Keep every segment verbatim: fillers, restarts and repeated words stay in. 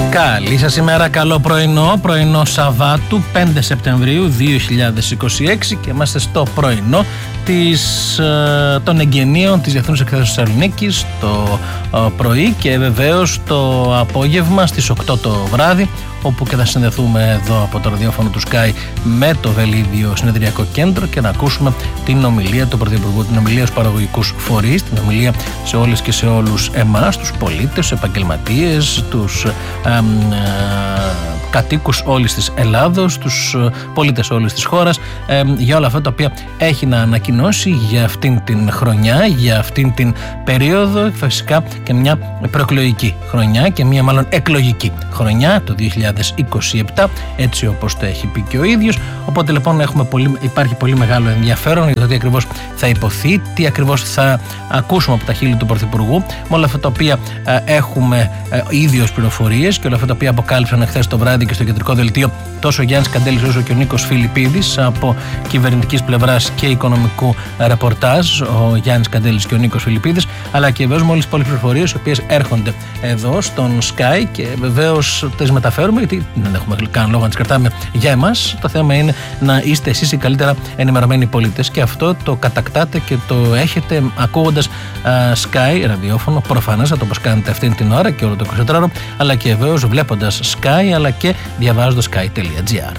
Καλή σας ημέρα, καλό πρωινό, πρωινό Σαββάτου πέντε Σεπτεμβρίου δύο χιλιάδες είκοσι έξι και είμαστε στο πρωινό της, των εγγενείων της Διεθνούς Εκθέσεως Θεσσαλονίκης το πρωί και βεβαίως το απόγευμα στις οκτώ το βράδυ, όπου και θα συνδεθούμε εδώ από το ραδιόφωνο του Sky με το Βελίδιο Συνεδριακό Κέντρο και να ακούσουμε την ομιλία του Πρωθυπουργού, την ομιλία στους παραγωγικούς φορείς, την ομιλία σε όλες και σε όλους εμάς, τους πολίτες, τους επαγγελματίες, τους ε, ε, κατοίκους όλης της Ελλάδος, τους πολίτες όλης της χώρας, ε, για όλα αυτά τα οποία έχει να ανακοινώσει για αυτήν την χρονιά, για αυτήν την περίοδο, φυσικά και μια προεκλογική χρονιά και μια μάλλον εκλογική χρονιά το δύο χιλιάδες είκοσι επτά, έτσι όπως το έχει πει και ο ίδιος. Οπότε λοιπόν έχουμε πολύ, υπάρχει πολύ μεγάλο ενδιαφέρον για το τι ακριβώς θα υποθεί, τι ακριβώς θα ακούσουμε από τα χείλη του Πρωθυπουργού, με όλα αυτά τα οποία ε, έχουμε ε, ίδιος πληροφορίες και όλα αυτά τα οποία αποκάλυψαν εχθές το βράδυ και στο κεντρικό δελτίο τόσο ο Γιάννης Καντέλης όσο και ο Νίκος Φιλιππίδης από κυβερνητικής πλευράς και οικονομικού ρεπορτάζ, ο Γιάννης Καντέλης και ο Νίκος Φιλιππίδης, αλλά και βεβαίως μόλις πολλές πληροφορίες οι οποίες έρχονται εδώ στον Sky και βεβαίως τις μεταφέρουμε, γιατί δεν έχουμε καν λόγο να τις κρατάμε για εμάς. Το θέμα είναι να είστε εσείς οι καλύτερα ενημερωμένοι πολίτες και αυτό το κατακτάτε και το έχετε ακούγοντας uh, Sky ραδιόφωνο, προφανώς όπως κάνετε αυτήν την ώρα και όλο το εικοσιτετράωρο, αλλά και βεβαίως βλέποντας Sky αλλά και διαβάζοντας sky τελεία gr.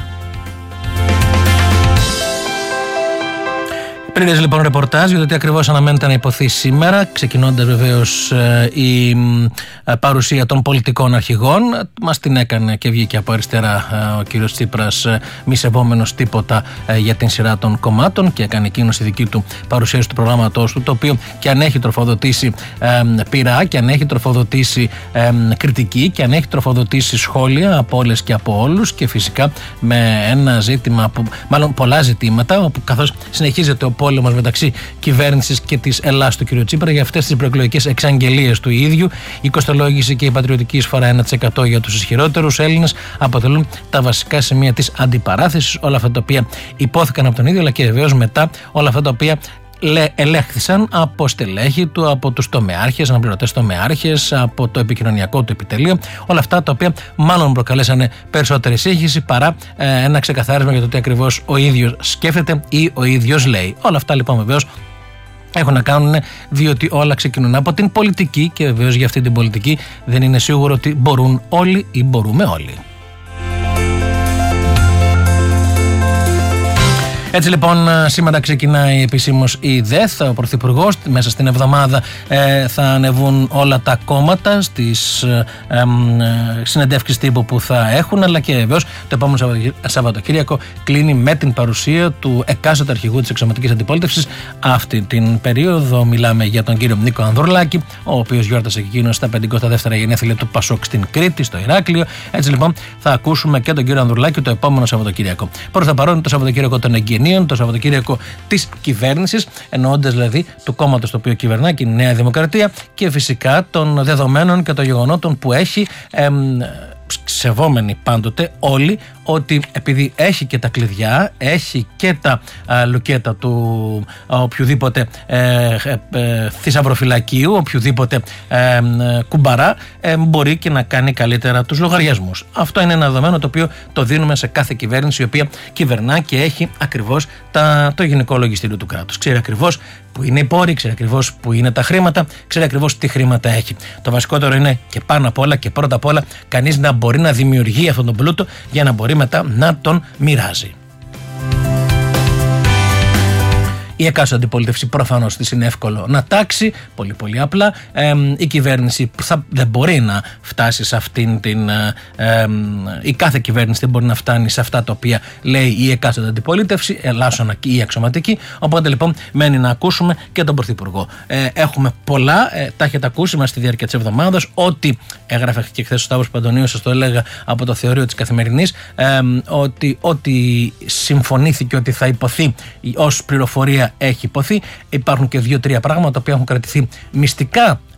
Πριν λοιπόν ρεπορτάζ για το τι ακριβώς αναμένεται να υποθεί σήμερα, ξεκινώντας βεβαίως η παρουσία των πολιτικών αρχηγών. Μας την έκανε και βγήκε από αριστερά ο κύριος Τσίπρας, μη σεβόμενος τίποτα για την σειρά των κομμάτων, και έκανε εκείνος τη δική του παρουσίαση του προγράμματός του, το οποίο και αν έχει τροφοδοτήσει πειρά και αν έχει τροφοδοτήσει κριτική και αν έχει τροφοδοτήσει σχόλια από όλες και από όλους, και φυσικά με ένα ζήτημα, που, μάλλον πολλά ζητήματα, όπου καθώς συνεχίζεται ο πόλεμος μεταξύ κυβέρνησης και της Ελλάδας του κ. Τσίπρα για αυτές τις προεκλογικές εξαγγελίες του ίδιου. Η κοστολόγηση και η πατριωτική εισφορά ένα τοις εκατό για τους ισχυρότερους Έλληνες αποτελούν τα βασικά σημεία της αντιπαράθεσης. Όλα αυτά τα οποία υπόθηκαν από τον ίδιο, αλλά και βεβαίως μετά όλα αυτά τα οποία ελέγχθησαν από στελέχη του, από τους τομεάρχες, αναπληρωτές τομεάρχες, από το επικοινωνιακό του επιτελείο. Όλα αυτά τα οποία μάλλον προκαλέσανε περισσότερη σύγχυση παρά ε, ένα ξεκαθάρισμα για το τι ακριβώς ο ίδιος σκέφτεται ή ο ίδιος λέει. Όλα αυτά λοιπόν βεβαίως έχουν να κάνουν, διότι όλα ξεκινούν από την πολιτική και βεβαίως για αυτή την πολιτική δεν είναι σίγουρο ότι μπορούν όλοι ή μπορούμε όλοι. Έτσι λοιπόν σήμερα ξεκινάει επισήμως η ΔΕΘ, ο Πρωθυπουργός. Μέσα στην εβδομάδα ε, θα ανεβούν όλα τα κόμματα στις ε, ε, συνεντεύξεις τύπου που θα έχουν, αλλά και βεβαίως το επόμενο Σαββατοκύριακο κλείνει με την παρουσία του εκάστοτε αρχηγού της εξωματικής αντιπολίτευσης. Αυτή την περίοδο μιλάμε για τον κύριο Νίκο Ανδρουλάκη, ο οποίος γιόρτασε εκείνος στα πενηκοστά δεύτερα γενέθλια του Πασόκ στην Κρήτη, στο Ηράκλειο. Έτσι λοιπόν θα ακούσουμε και τον κύριο Ανδρουλάκη το επόμενο Σαββατοκύριακο. Προς τα παρόν το Σαββατοκύριακο των εγγενείων, το Σαββατοκύριακο της κυβέρνησης, εννοώντας δηλαδή του κόμματος το οποίο κυβερνά και η Νέα Δημοκρατία, και φυσικά των δεδομένων και των γεγονότων που έχει, εμ, σεβόμενοι πάντοτε όλοι ότι επειδή έχει και τα κλειδιά, έχει και τα α, λουκέτα του α, οποιοδήποτε ε, ε, ε, θησαυροφυλακίου, οποιοδήποτε ε, ε, κουμπαρά, ε, μπορεί και να κάνει καλύτερα τους λογαριασμούς. Αυτό είναι ένα δεδομένο το οποίο το δίνουμε σε κάθε κυβέρνηση η οποία κυβερνά και έχει ακριβώς τα, το γενικό λογιστήριο του κράτους. Ξέρει ακριβώς που είναι οι πόροι, ξέρει ακριβώς που είναι τα χρήματα, ξέρει ακριβώς τι χρήματα έχει. Το βασικότερο είναι και πάνω απ' όλα και πρώτα απ' όλα κανείς να μπορεί να δημιουργεί αυτόν τον πλούτο για να μπορεί μετά να τον μοιράζει. Η εκάστοτε αντιπολίτευση προφανώς της είναι εύκολο να τάξει, πολύ πολύ απλά. Ε, η κυβέρνηση θα, δεν μπορεί να φτάσει σε αυτήν την... Ε, ε, η κάθε κυβέρνηση δεν μπορεί να φτάνει σε αυτά τα οποία λέει η εκάστοτε αντιπολίτευση, ελάσσονα και η αξιωματική. Οπότε λοιπόν μένει να ακούσουμε και τον Πρωθυπουργό. Ε, έχουμε πολλά, ε, τα έχετε ακούσει μας στη διάρκεια της εβδομάδας. Ό,τι έγραφε και χθες ο Σταύρος Παντονίος, σας το έλεγα από το Θεωρείο της Καθημερινής, ε, ότι ό,τι συμφωνήθηκε ότι θα υποθεί ως πληροφορία έχει υποθεί. Υπάρχουν και δύο-τρία πράγματα που έχουν κρατηθεί μυστικά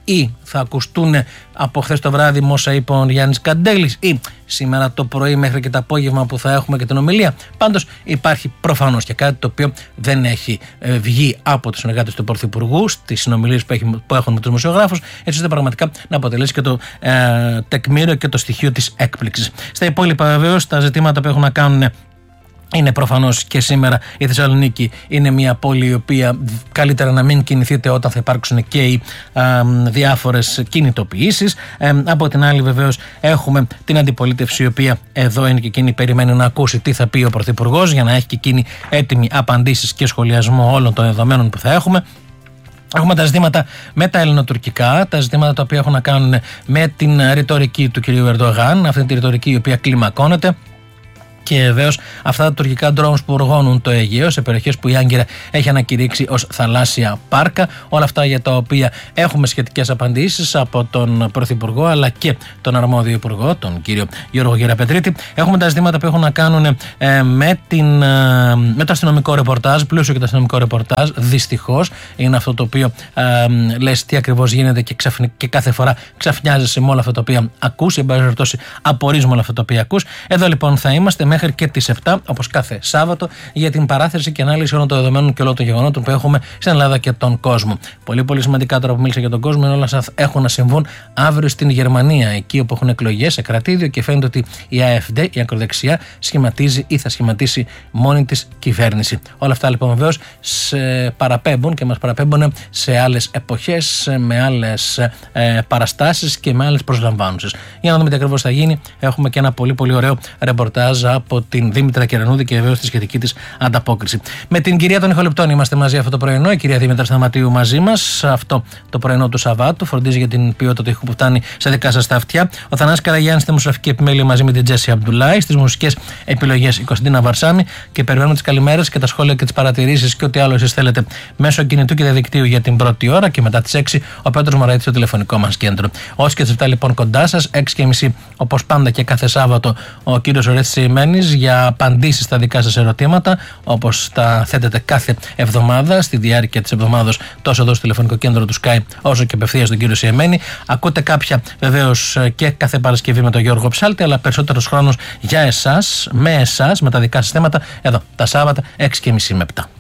ή θα ακουστούν από χθες το βράδυ με όσα είπε ο Γιάννης Καντέλης, ή σήμερα το πρωί μέχρι και το απόγευμα που θα έχουμε και την ομιλία. Πάντως υπάρχει προφανώς και κάτι το οποίο δεν έχει ε, βγει από τους συνεργάτες του Πρωθυπουργού στις συνομιλίες που, έχει, που έχουν με τους δημοσιογράφους, έτσι ώστε πραγματικά να αποτελέσει και το ε, τεκμήριο και το στοιχείο της έκπληξης. Στα υπόλοιπα βεβαίως τα ζητήματα που έχουν να κάνουν είναι προφανώς και σήμερα η Θεσσαλονίκη είναι μια πόλη η οποία καλύτερα να μην κινηθείτε όταν θα υπάρξουν και οι α, διάφορες κινητοποιήσεις. Ε, από την άλλη βεβαίως έχουμε την αντιπολίτευση η οποία εδώ είναι και εκείνη περιμένει να ακούσει τι θα πει ο Πρωθυπουργός για να έχει και εκείνη έτοιμη απαντήσεις και σχολιασμό όλων των δεδομένων που θα έχουμε. Έχουμε τα ζητήματα με τα ελληνοτουρκικά, τα ζητήματα τα οποία έχουν να κάνουν με την ρητορική του κ. Ερντογάν, αυτή τη ρητορική η οποία κλιμακώνεται. Και βεβαίως αυτά τα τουρκικά drones που οργώνουν το Αιγαίο σε περιοχές που η Άγκυρα έχει ανακηρύξει ως θαλάσσια πάρκα. Όλα αυτά για τα οποία έχουμε σχετικές απαντήσεις από τον Πρωθυπουργό αλλά και τον αρμόδιο Υπουργό, τον κύριο Γιώργο Γεραπετρίτη. Έχουμε τα ζητήματα που έχουν να κάνουν ε, με, την, ε, με το αστυνομικό ρεπορτάζ, πλούσιο και το αστυνομικό ρεπορτάζ. Δυστυχώς είναι αυτό το οποίο ε, λες τι ακριβώς γίνεται και, ξαφνι, και κάθε φορά ξαφνιάζεσαι με όλα αυτά τα οποία ακούς, εν πάση περιπτώσει απορρείς με όλα αυτά τα οποία ακούς. Εδώ λοιπόν θα είμαστε μέχρι και τις επτά, όπως κάθε Σάββατο, για την παράθεση και ανάλυση όλων των δεδομένων και όλων των γεγονότων που έχουμε στην Ελλάδα και τον κόσμο. Πολύ πολύ σημαντικά τώρα που μίλησα για τον κόσμο είναι όλα αυτά έχουν να συμβούν αύριο στην Γερμανία, εκεί όπου έχουν εκλογές σε κρατήδιο και φαίνεται ότι η AfD, η ακροδεξιά, σχηματίζει ή θα σχηματίσει μόνη της κυβέρνηση. Όλα αυτά λοιπόν βεβαίως σε παραπέμπουν και μας παραπέμπουν σε άλλες εποχές, με άλλες ε, παραστάσεις και με άλλες προσλαμβάνουσες. Για να δούμε τι ακριβώς θα γίνει, έχουμε και ένα πολύ πολύ ωραίο ρεπορτάζ από την Δήμητρα Κερανούδη και βεβαίως τη σχετική της ανταπόκριση. Με την κυρία των Ηχοληπτών είμαστε μαζί αυτό το πρωινό. Η κυρία Δήμητρα Σταματίου μαζί μας. Αυτό το πρωινό του Σαββάτου φροντίζει για την ποιότητα του ήχου που φτάνει σε δικά σας τα αυτιά. Ο Θανάσης Καραγιάννης στη δημοσιογραφική επιμέλεια μαζί με την Τζέσι Αμπτουλάη. Στις μουσικές επιλογές η Κωνσταντίνα Βαρσάμι. Και περιμένουμε τις καλημέρες και τα σχόλια και τις παρατηρήσεις και ό,τι άλλο εσείς θέλετε μέσω κινητού και διαδικτύου για την πρώτη ώρα. Και μετά τις έξι ο Πέτρος Μωραϊτής στο τηλεφωνικό μας κέντρο. Ως και τις επτά λοιπόν κοντά σας, έξι και μισή όπως πάντα και κάθε Σάββατο ο κύριος Ορέστης για απαντήσεις στα δικά σας ερωτήματα, όπως τα θέτετε κάθε εβδομάδα στη διάρκεια της εβδομάδας, τόσο εδώ στο τηλεφωνικό κέντρο του Sky, όσο και απευθείας στον κύριο Σιεμένη. Ακούτε κάποια βεβαίως και κάθε Παρασκευή με τον Γιώργο Ψάλτη, αλλά περισσότερος χρόνος για εσάς, με εσάς, με τα δικά σας θέματα, εδώ τα Σάββατα έξι και μισή με επτά.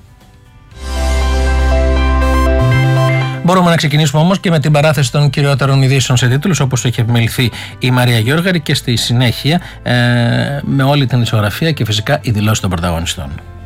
Μπορούμε να ξεκινήσουμε όμως και με την παράθεση των κυριότερων ειδήσεων σε τίτλους, όπως έχει επιμεληθεί η Μαρία Γιώργαρη, και στη συνέχεια ε, με όλη την ισογραφία και φυσικά η δηλώση των πρωταγωνιστών.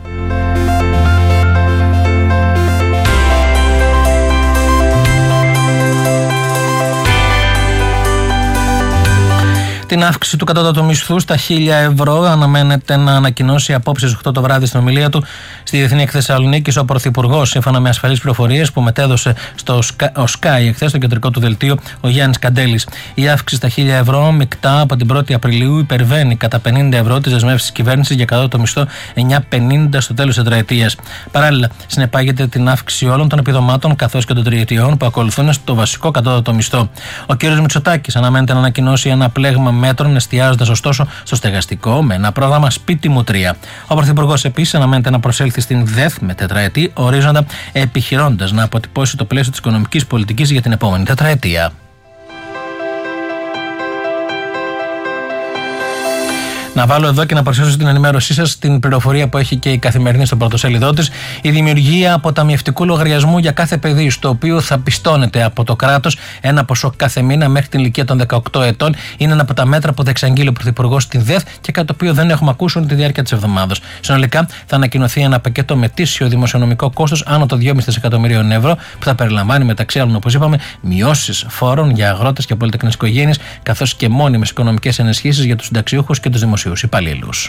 Την αύξηση του κατώτατου μισθού στα χίλια ευρώ αναμένεται να ανακοινώσει απόψε στις οκτώ το βράδυ στην ομιλία του στη Διεθνή Έκθεση Θεσσαλονίκης ο Πρωθυπουργός, σύμφωνα με ασφαλείς πληροφορίες που μετέδωσε στο Sky εχθές, στο κεντρικό του δελτίο, ο Γιάννης Καντέλης. Η αύξηση στα χίλια ευρώ μεικτά από την πρώτη Απριλίου υπερβαίνει κατά πενήντα ευρώ τις δεσμεύσεις της κυβέρνησης για κατώτατο μισθό εννιά πενήντα στο τέλος της τετραετίας. Παράλληλα, συνεπάγεται την αύξηση όλων των επιδομάτων καθώς και των τριετιών που ακολουθούν στο βασικό κατώτατο μισθό. Ο κ. Μητσοτάκης αναμένεται να ανακοινώσει ένα πλέγμα μέτρων, εστιάζοντας ωστόσο στο στεγαστικό με ένα πρόγραμμα Σπίτι μου τρία. Ο Πρωθυπουργός επίσης αναμένεται να προσέλθει στην ΔΕΘ με τετραετή ορίζοντα, επιχειρώντας να αποτυπώσει το πλαίσιο της οικονομικής πολιτικής για την επόμενη τετραετία. Να βάλω εδώ και να παρουσιάσω στην ενημέρωσή σας την πληροφορία που έχει και η Καθημερινή στο πρωτοσέλιδό της. Η δημιουργία αποταμιευτικού λογαριασμού για κάθε παιδί, στο οποίο θα πιστώνεται από το κράτος ένα ποσό κάθε μήνα μέχρι την ηλικία των δεκαοκτώ ετών, είναι ένα από τα μέτρα που θα εξαγγείλει ο Πρωθυπουργός στην ΔΕΘ και κάτι το οποίο δεν έχουμε ακούσει όλη τη διάρκεια της εβδομάδας. Συνολικά θα ανακοινωθεί ένα πακέτο με τήσιο δημοσιονομικό κόστος άνω των δυόμισι δισεκατομμυρίων ευρώ, που θα περιλαμβάνει μεταξύ άλλων, όπως είπαμε, μειώσεις φόρων για αγρότες και πολυτεχνικές οικογένειες, καθώς και μόνιμες οικονομικές ενισχύσεις για τους συνταξιούχους και τους δημοσίους υπαλλήλους.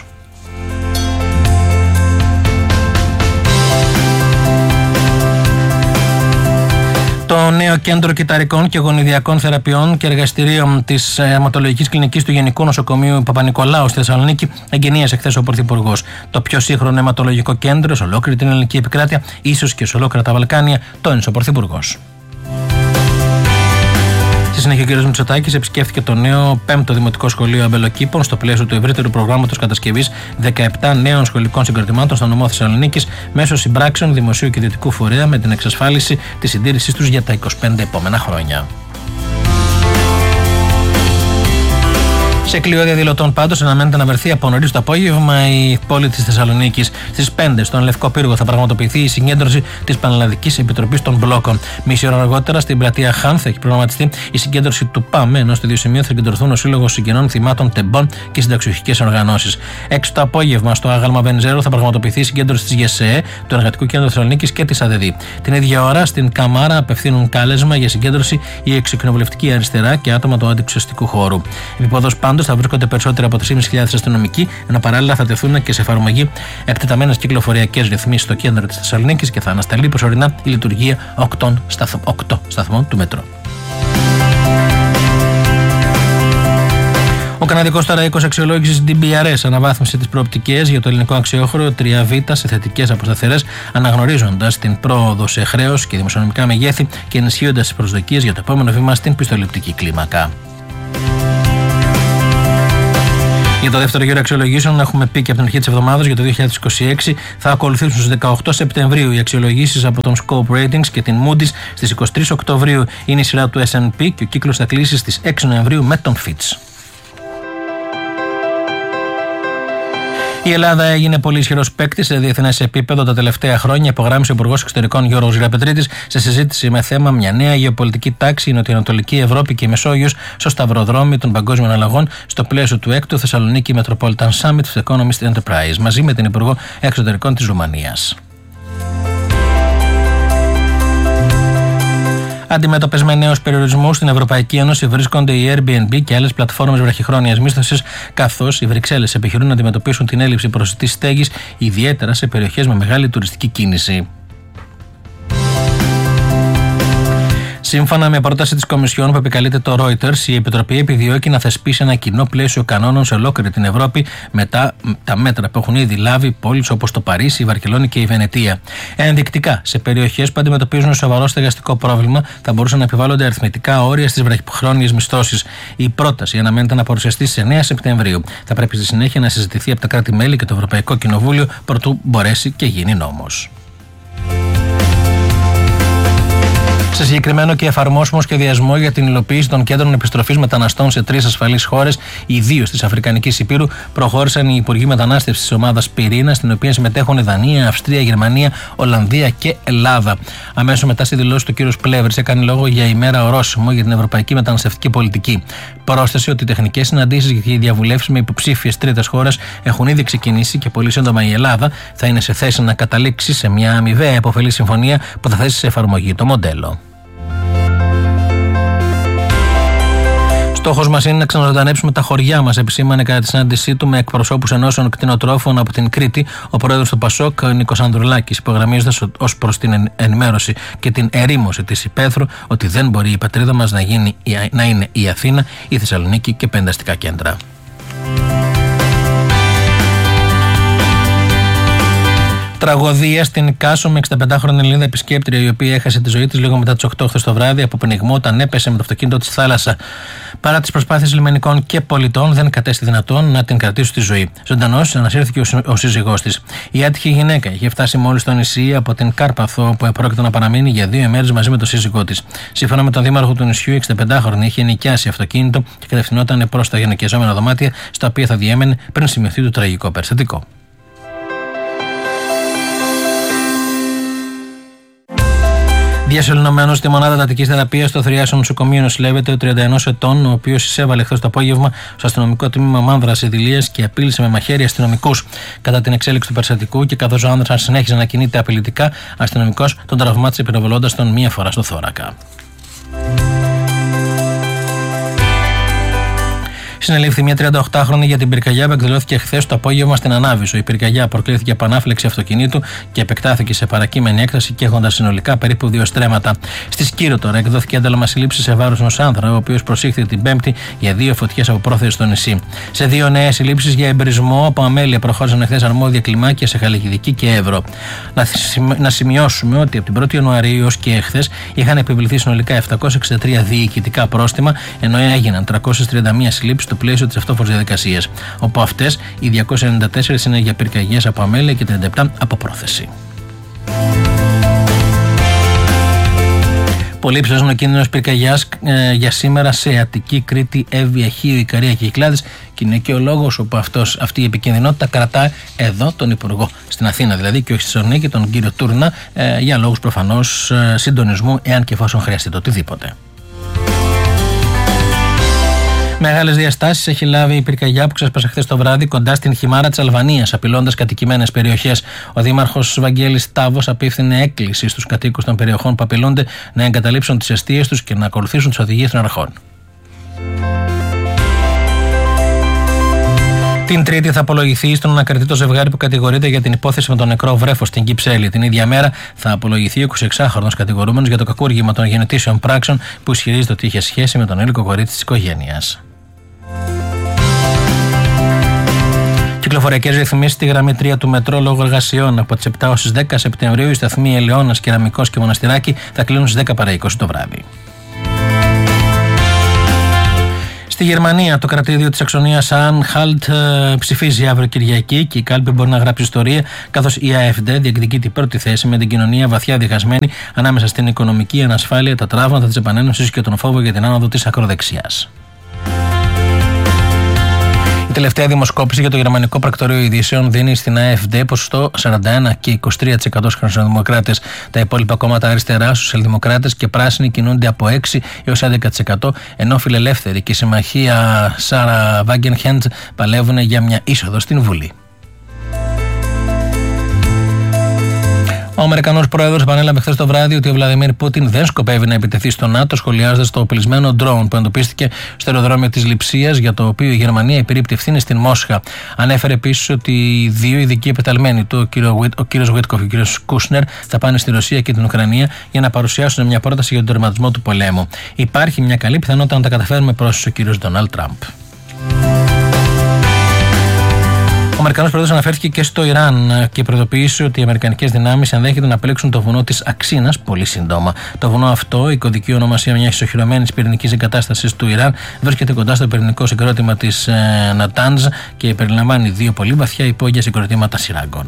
Το νέο κέντρο κυταρικών και γονιδιακών θεραπείων και εργαστηρίων της αιματολογικής κλινικής του Γενικού Νοσοκομείου Παπα-Νικολάου στη Θεσσαλονίκη εγκαινίασε χθες ο Πρωθυπουργός. Το πιο σύγχρονο αιματολογικό κέντρο σε ολόκληρη την ελληνική επικράτεια, ίσως και σε ολόκληρα τα Βαλκάνια, τόνισε ο Πρωθυπουργός. Στη συνέχεια, ο κ. Μητσοτάκης επισκέφθηκε το νέο πέμπτο Δημοτικό Σχολείο Αμπελοκήπων στο πλαίσιο του ευρύτερου προγράμματος κατασκευής δεκαεπτά νέων σχολικών συγκροτημάτων στο νομό Θεσσαλονίκης μέσω συμπράξεων δημοσίου και ιδιωτικού φορέα με την εξασφάλιση της συντήρησής τους για τα είκοσι πέντε επόμενα χρόνια. Σε κλειό διαδηλωτών πάντως αναμένεται να βρεθεί από νωρίς το απόγευμα η πόλη της Θεσσαλονίκης. Στις πέντε στον Λευκό Πύργο θα πραγματοποιηθεί η συγκέντρωση της Πανελλαδικής Επιτροπής των Μπλόκων. Μισή ώρα αργότερα στην πλατεία Χάν θα έχει προγραμματιστεί η συγκέντρωση του ΠΑΜΕ, ενώ στο ίδιο σημείο θα συγκεντρωθούν ο Σύλλογος Συγγενών Θυμάτων Τεμπών και οι συνταξιοχικές οργανώσεις. Έξω το απόγευμα στο Άγαλμα Βενιζέλου θα πραγματοποιηθεί η συγκέντρωση της ΓΕΣΕΕ, του Εργατικού Κέντρου Θεσσαλονίκης και της ΑΔΕΔΗ. Την ίδια ώρα στην Καμάρα απευθύνουν κάλεσμα για συγκέντρωση η Εξοκοινοβουλευτική Αριστερά και άτομα του αντιξουσιαστικού χώρου. Επιποδός πάντως θα βρίσκονται περισσότεροι από τρεις χιλιάδες πεντακόσιοι αστυνομικοί, ενώ παράλληλα θα τεθούν και σε εφαρμογή εκτεταμένες κυκλοφοριακές ρυθμίσεις στο κέντρο της Θεσσαλονίκης και θα ανασταλεί προσωρινά η λειτουργία οκτώ σταθμών του μετρό. Ο καναδικός τώρα οίκος αξιολόγησης ντι μπι αρ ες αναβάθμισε τις προοπτικές για το ελληνικό αξιόχωρο τρία β σε θετικές από σταθερές, αναγνωρίζοντας την πρόοδο σε χρέος και δημοσιονομικά μεγέθη και ενισχύοντας τις προσδοκίες για το επόμενο βήμα στην πιστοληπτική κλίμακα. Για το δεύτερο γύρο αξιολογήσεων, έχουμε πει και από την αρχή της εβδομάδας για το δύο χιλιάδες είκοσι έξι, θα ακολουθήσουν στις δεκαοκτώ Σεπτεμβρίου οι αξιολογήσεις από τον Scope Ratings και την Moody's. Στις είκοσι τρεις Οκτωβρίου είναι η σειρά του ες εντ πι και ο κύκλος θα κλείσει στις έξι Νοεμβρίου με τον Fitch. Η Ελλάδα έγινε πολύ ισχυρός παίκτης σε διεθνές επίπεδο τα τελευταία χρόνια, υπογράμμισε ο Υπουργός Εξωτερικών Γιώργος Γεραπετρίτης σε συζήτηση με θέμα μια νέα γεωπολιτική τάξη, η Νοτιοανατολική Ευρώπη και η Μεσόγειος, στο σταυροδρόμι των παγκόσμιων αλλαγών, στο πλαίσιο του έκτου Θεσσαλονίκη Metropolitan Summit of Economist Enterprise, μαζί με την Υπουργό Εξωτερικών της Ρουμανίας. Αντιμέτωπες με νέους περιορισμούς στην Ευρωπαϊκή Ένωση βρίσκονται η Airbnb και άλλες πλατφόρμες βραχυχρόνιας μίσθωσης, καθώς οι Βρυξέλλες επιχειρούν να αντιμετωπίσουν την έλλειψη προσιτής στέγης, ιδιαίτερα σε περιοχές με μεγάλη τουριστική κίνηση. Σύμφωνα με πρόταση της Κομισιόν που επικαλείται το Reuters, η Επιτροπή επιδιώκει να θεσπίσει ένα κοινό πλαίσιο κανόνων σε ολόκληρη την Ευρώπη μετά τα μέτρα που έχουν ήδη λάβει πόλεις όπως το Παρίσι, η Βαρκελόνη και η Βενετία. Ενδεικτικά, σε περιοχές που αντιμετωπίζουν σοβαρό στεγαστικό πρόβλημα, θα μπορούσαν να επιβάλλονται αριθμητικά όρια στις βραχυχρόνιες μισθώσεις. Η πρόταση αναμένεται να παρουσιαστεί στις εννέα Σεπτεμβρίου. Θα πρέπει στη συνέχεια να συζητηθεί από τα κράτη-μέλη και το Ευρωπαϊκό Κοινοβούλιο προτού μπορέσει και γίνει νόμος. Σε συγκεκριμένο και εφαρμόσιμο σχεδιασμό για την υλοποίηση των κέντρων επιστροφής μεταναστών σε τρεις ασφαλείς χώρες, ιδίως της Αφρικανικής Ηπείρου, προχώρησαν οι Υπουργοί Μετανάστευσης της ομάδας Πυρήνα, στην οποία συμμετέχουν Δανία, Αυστρία, Γερμανία, Ολλανδία και Ελλάδα. Αμέσως μετά στη δηλώση του κ. Πλεύρης έκανε λόγο για ημέρα ορόσημο για την ευρωπαϊκή μεταναστευτική πολιτική. Πρόσθεσε ότι οι τεχνικές συναντήσεις και οι διαβουλεύσεις με υποψήφιες τρίτες χώρες έχουν ήδη ξεκινήσει και πολύ σύντομα η Ελλάδα θα είναι σε θέση να καταλήξει σε μια αμοιβαία επωφελή συμφωνία που θα θέσει σε εφαρμογή το μοντέλο. Στόχος μας είναι να ξαναζωντανέψουμε τα χωριά μας, επισήμανε κατά τη συνάντησή του με εκπροσώπους ενώσεων κτηνοτρόφων από την Κρήτη ο πρόεδρος του Πασόκ, Νίκος Ανδρουλάκης, υπογραμμίζοντας ως προς την ενημέρωση και την ερήμωση της υπαίθρου ότι δεν μπορεί η πατρίδα μας να, γίνει, να είναι η Αθήνα, η Θεσσαλονίκη και πέντε αστικά κέντρα. Τραγωδία στην Κάσο με εξηνταπεντάχρονη Ελληνίδα επισκέπτρια, η οποία έχασε τη ζωή της λίγο μετά τις οκτώ χθες το βράδυ από πνιγμό όταν έπεσε με το αυτοκίνητο της θάλασσα. Παρά τις προσπάθειες λιμενικών και πολιτών, δεν κατέστη δυνατόν να την κρατήσει στη ζωή. Ζωντανός ανασύρθηκε ο σύζυγός της. Η άτυχη γυναίκα είχε φτάσει μόλις στο νησί από την Κάρπαθο, που επρόκειτο να παραμείνει για δύο ημέρες μαζί με τον σύζυγό της. Σύμφωνα με τον δήμαρχο του νησιού, η εξηνταπεντάχρονη είχε νοικιάσει αυτοκίνητο και κατευθυνόταν προς τα γενοικιαζόμενα δωμάτια, στα οποία θα διέμενε πριν σημειωθεί το τραγικό περιστατικό. Διασωληνωμένος στη μονάδα εντατικής θεραπείας στο Θηριάσιο νοσοκομείο νοσηλεύεται ο τριάντα ενός ετών, ο οποίος εισέβαλε χθες το απόγευμα στο αστυνομικό τμήμα Μάνδρας Ιδηλίας και απείλησε με μαχαίρι αστυνομικούς. Κατά την εξέλιξη του περιστατικού και καθώς ο άνδρας συνέχιζε να κινείται απειλητικά, αστυνομικός τον τραυμάτισε πυροβολώντας τον μία φορά στο θώρακα. Συνελήφθη μια τριανταοκτάχρονη για την πυρκαγιά που εκδηλώθηκε χθες το απόγευμα στην Ανάβησο. Η πυρκαγιά προκλήθηκε από ανάφλεξη αυτοκινήτου και επεκτάθηκε σε παρακείμενη έκταση και έχοντας συνολικά περίπου δύο στρέμματα. Στη Σκύρο τώρα εκδόθηκε ένταλμα σύλληψη σε βάρος ενός άνδρα, ο οποίος προσήχθη την Πέμπτη για δύο φωτιές από πρόθεση στο νησί. Σε δύο νέες συλλήψεις για εμπρισμό από αμέλεια προχώρησαν εχθές αρμόδια κλιμάκια σε Χαλκιδική και Εύρο. Να σημειώσουμε ότι από την πρώτη Ιανουαρίου έως και εχθές είχαν επιβληθεί συνολικά επτακόσια εξήντα τρία διοικητικά πρόστιμα, ενώ έγιναν τριακόσιες τριάντα μία συλλήψεις στο πλαίσιο της αυτόφορης διαδικασίας. Από αυτές, οι διακόσιες ενενήντα τέσσερα είναι για πυρκαγιές από αμέλεια και τριάντα επτά από πρόθεση. Πολύ ψηλός είναι ο κίνδυνος πυρκαγιάς ε, για σήμερα σε Αττική, Κρήτη, Εύβοια, Χίο, Ικαρία και Κυκλάδες. Και είναι και ο λόγος όπου αυτός, αυτή η επικινδυνότητα κρατάει εδώ τον Υπουργό. Στην Αθήνα δηλαδή και όχι στη Θεσσαλονίκη, τον κύριο Τούρνα, ε, για λόγους προφανώς ε, συντονισμού, εάν και εφόσον χρειαστεί το οτιδήποτε. Μεγάλες διαστάσεις έχει λάβει η πυρκαγιά που ξέσπασε χθες το βράδυ κοντά στην Χιμάρα της Αλβανίας, απειλώντας κατοικημένες περιοχές. Ο δήμαρχος Βαγγέλης Τάβος απίφθινε έκκληση στους κατοίκους των περιοχών που απειλούνται να εγκαταλείψουν τις εστίες τους και να ακολουθήσουν τις οδηγίες των αρχών. Την Τρίτη θα απολογηθεί στον ανακριτή το ζευγάρι που κατηγορείται για την υπόθεση με τον νεκρό βρέφο στην Κυψέλη. Την ίδια μέρα θα απολογηθεί ο εικοσιεξάχρονος κατηγορούμενος για το κακούργημα των γενετήσεων πράξεων που ισχυρίζεται ότι είχε σχέση με τον ένηλικο κορίτσι της οικογένειας. Κυκλοφοριακές ρυθμίσεις στη γραμμή τρία του μετρό λόγω εργασιών. Από τις επτά ως τις δέκα Σεπτεμβρίου οι σταθμοί Ελαιώνας, Κεραμικός και Μοναστηράκι θα κλείνουν στις δέκα παρά είκοσι το βράδυ. Στη Γερμανία, το κρατήδιο της Αξονίας Anhalt ψηφίζει αύριο Κυριακή και η κάλπη μπορεί να γράψει ιστορία, καθώς η AfD διεκδικεί την πρώτη θέση με την κοινωνία βαθιά διχασμένη ανάμεσα στην οικονομική ανασφάλεια, τα τραύματα της επανένωσης και τον φόβο για την άνοδο της ακροδεξιάς. Η τελευταία δημοσκόπηση για το γερμανικό πρακτορείο ειδήσεων δίνει στην AfD ποσοστό σαράντα ένα και είκοσι τρία τοις εκατό στους χριστιανοδημοκράτες. Τα υπόλοιπα κόμματα αριστερά, σοσιαλδημοκράτες και πράσινοι κινούνται από έξι έως έντεκα τοις εκατό, ενώ φιλελεύθεροι και η συμμαχία Σάρα Βάγκενχέντ παλεύουν για μια είσοδο στην Βουλή. Ο Αμερικανός πρόεδρος επανέλαβε χθες το βράδυ ότι ο Βλαντιμίρ Πούτιν δεν σκοπεύει να επιτεθεί στο ΝΑΤΟ, σχολιάζοντας το οπλισμένο ντρόουν που εντοπίστηκε στο αεροδρόμιο της Λειψίας, για το οποίο η Γερμανία υπηρείπτει ευθύνη στην Μόσχα. Ανέφερε επίσης ότι οι δύο ειδικοί επεταλμένοι του, ο κύριος Βίτκοφ και ο κύριος Κούσνερ, θα πάνε στη Ρωσία και την Ουκρανία για να παρουσιάσουν μια πρόταση για τον τερματισμό του πολέμου. Υπάρχει μια καλή πιθανότητα να τα καταφέρουμε, πρόσθεσε ο κύριος Ντόναλντ Τραμπ. Ο Αμερικανός πρόεδρος αναφέρθηκε και στο Ιράν και προειδοποίησε ότι οι αμερικανικές δυνάμεις ενδέχεται να πλέξουν το βουνό της Αξίνας πολύ σύντομα. Το βουνό αυτό, η κωδική ονομασία μιας ισοχυρωμένης πυρηνικής εγκατάστασης του Ιράν, βρίσκεται κοντά στο πυρηνικό συγκρότημα της ε, Νατάνζ και περιλαμβάνει δύο πολύ βαθιά υπόγεια συγκροτήματα σειράγκων.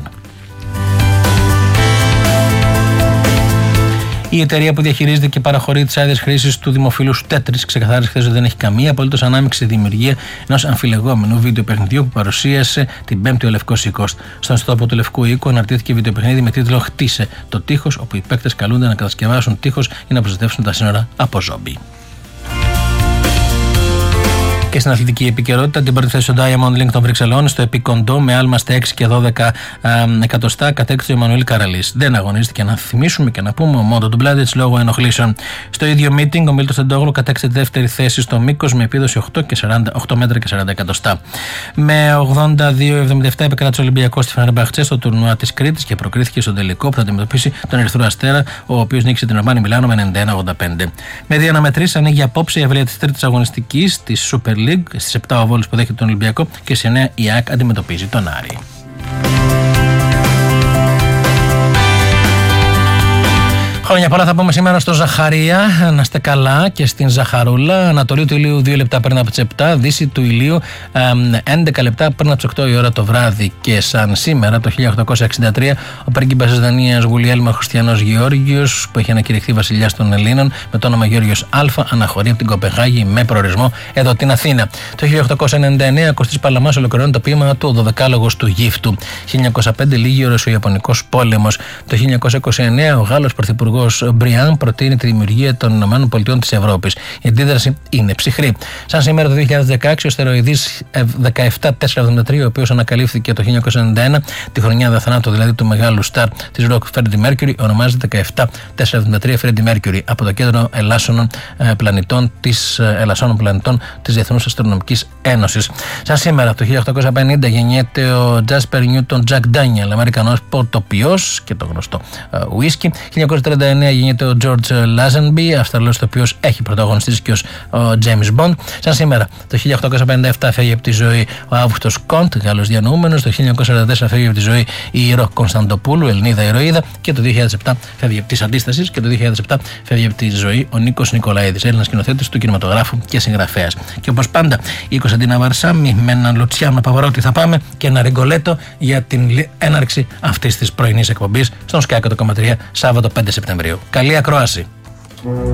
Η εταιρεία που διαχειρίζεται και παραχωρεί τις άδειες χρήσης του δημοφιλού Tetris ξεκαθάρισε χθες ότι δεν έχει καμία απολύτως ανάμειξη στη δημιουργία ενός αμφιλεγόμενου βίντεο παιχνιδιού που παρουσίασε την Πέμπτη ο Λευκός Οίκος. Στον ιστότοπο του Λευκού Οίκου αναρτήθηκε βίντεο παιχνίδι με τίτλο «Χτίσε το τείχος», όπου οι παίκτες καλούνται να κατασκευάσουν τείχος για να προστατεύσουν τα σύνορα από ζόμπι. Και στην αθλητική επικαιρότητα, την πρώτη θέση στο Diamond League των Βρυξελών, στο επικοντό με άλμα στα έξι και δώδεκα εκατοστά, κατέκτησε ο Εμμανουήλ Καραλής. Δεν αγωνίστηκε, να θυμίσουμε και να πούμε, ο Μόντο του Μπλάντετς λόγω ενοχλήσεων. Στο ίδιο meeting, ο Μίλτος Τεντόγλου κατέκτησε τη δεύτερη θέση στο μήκος με επίδοση οκτώ μέτρα και σαράντα εκατοστά. Με ογδόντα δύο εβδομήντα επτά επικράτησε ο Ολυμπιακός στη Φενερμπαχτσέ στο τουρνουά της Κρήτης και προκρίθηκε στον τελικό που θα αντιμετωπίσει τον Ερυθρό Αστέρα, ο οποίος νίκησε την Ορμάνη Μιλάνο με ενενήντα ένα ογδόντα πέντε. Με δύο αναμετρήσεις ανοίγει απόψε η ευρεία της τρίτης αγωνιστικής της Super League. Στις επτά ο Βόλος που δέχεται τον Ολυμπιακό και σε εννέα η ΑΕΚ αντιμετωπίζει τον Άρη. Χρόνια πολλά θα πούμε σήμερα στο Ζαχαρία, να είστε καλά, και στην Ζαχαρούλα. Ανατολή του ηλίου δύο λεπτά πριν από τις επτά, δύση του ηλίου έντεκα λεπτά πριν από τις οκτώ η ώρα το βράδυ. Και σαν σήμερα το χίλια οκτακόσια εξήντα τρία, ο πρίγκιπας της Δανίας Γουλιέλμο Χριστιανός Γεώργιος, που έχει ανακηρυχθεί βασιλιάς των Ελλήνων με το όνομα Γεώργιος Α, αναχωρεί από την Κοπεχάγη με προορισμό εδώ την Αθήνα. Το χίλια οκτακόσια ενενήντα εννέα, Κωστής Παλαμάς ολοκληρώνει το ποίημα του «Ο Δωδεκάλογος του Γύφτου». χίλια εννιακόσια πέντε, λύγει ο Ρωσο-Ιαπωνικός πόλεμος. Το χίλια εννιακόσια είκοσι εννέα, ο Γάλλος πρωθυπουργός Μπριάν προτείνει τη δημιουργία των Ηνωμένων Πολιτειών της Ευρώπης. Η αντίδραση είναι ψυχρή. Σαν σήμερα το δύο χιλιάδες δεκαέξι, ο αστεροειδής δεκαεπτά τετρακόσια εβδομήντα τρία, ο οποίος ανακαλύφθηκε το χίλια εννιακόσια ενενήντα ένα, τη χρονιά δε θανάτου δηλαδή του μεγάλου στάρ της ροκ Freddie Mercury, ονομάζεται δεκαεπτά τετρακόσια εβδομήντα τρία Freddie Mercury, από το κέντρο ελάσσονων πλανητών της, ελασσόνων πλανητών της Διεθνούς Αστρονομικής Ένωσης. Σαν σήμερα το χίλια οκτακόσια πενήντα γεννιέται ο Jasper Newton Jack Daniel, Αμερικανός πορτοποιός και το γνωστό whisky. χίλια εννιακόσια τριάντα εννέα γεννιέται ο George Lazenby, Αυστραλός ηθοποιός, έχει πρωταγωνιστήσει και ως ο James Bond. Σαν σήμερα το χίλια οκτακόσια πενήντα επτά φεύγει από τη ζωή ο Αύγουστος Κοντ, Γάλλος διανοούμενος. Το χίλια εννιακόσια σαράντα τέσσερα φεύγει από τη ζωή η Ηρώ Κωνσταντοπούλου, Ελληνίδα ηρωίδα. Και το δύο χιλιάδες επτά φεύγει από τη Αντίσταση και το δύο χιλιάδες επτά φεύγει από τη ζωή ο Νίκος Νικολαίδης, Έλληνας σκηνοθέτης του κινηματογράφου και συγγραφέας. Και όπως πάντα η Κωνσταντίνα Βαρσάμι με έναν Λουτσιάνο Παπαρότη θα πάμε και ένα Ριγκολέτο για την έναρξη αυτής της πρωινής εκπομπής στον Sky εκατό κόμμα τρία Σάββατο πέντε Σεπτεμβρίου. Καλή ακρόαση.